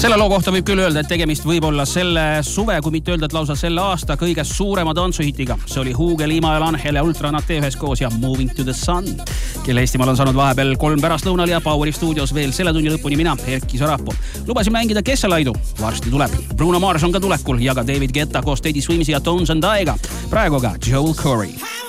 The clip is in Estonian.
Selle loo kohta võib küll öelda, et tegemist võib olla selle suve, kui mitte öelda, et lausa selle aasta kõige suurema tantsuhitiga. See oli Hugo, Limael, Angel ja Ultranate üheskoos ja Moving to the Sun, kelle Eestimaal on saanud vahepeal 3 pärastlõunal ja Poweri stuudios veel selle tunni lõpuni mina, Erki Sarapuu. Lubasin mängida Kesselaidu, varsti tuleb. Bruno Mars on ka tulekul ja ka David Guetta koos Teddy Swimsi ja Tones and Iga. Praegu ka Joel Corey.